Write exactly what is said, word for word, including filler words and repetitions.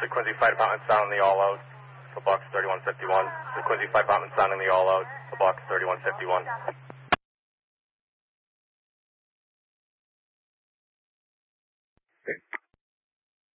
the Quincy Fire Department sounding the all-out for box thirty-one fifty-one. The Quincy Fire Department sounding the all-out for box thirty-one fifty-one. Okay.